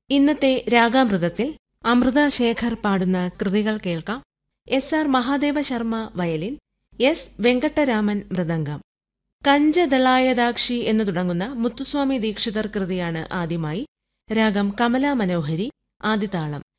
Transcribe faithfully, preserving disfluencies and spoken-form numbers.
ഇന്നത്തെ രാഗാമൃതത്തിൽ അമൃത ശേഖർ പാടുന്ന കൃതികൾ കേൾക്കാം. S R Mahadeva Sharma violin, S Venkataraman mridangam. കഞ്ചദളായതാക്ഷി എന്നു തുടങ്ങുന്ന മുത്തുസ്വാമി ദീക്ഷിതർ കൃതിയാണ് ആദ്യമായി. രാഗം കമലാ മനോഹരി, ആദിതാളം.